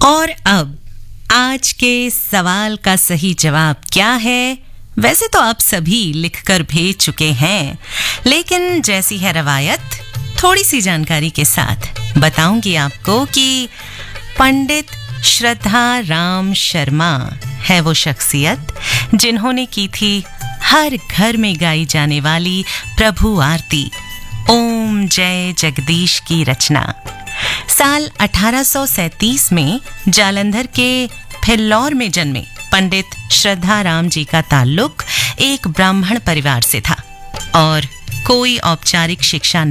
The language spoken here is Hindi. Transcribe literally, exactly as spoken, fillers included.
और अब आज के सवाल का सही जवाब क्या है? वैसे तो आप सभी लिखकर भेज चुके हैं, लेकिन जैसी है रवायत, थोड़ी सी जानकारी के साथ बताऊंगी आपको कि पंडित श्रद्धा राम शर्मा है वो शख्सियत जिन्होंने की थी हर घर में गाई जाने वाली प्रभु आरती ओम जय जगदीश की रचना। साल अठारह सौ सैंतीस में जालंधर के फिल्लौर में जन्मे पंडित श्रद्धा राम जी का ताल्लुक एक ब्राह्मण परिवार से था और कोई औपचारिक शिक्षा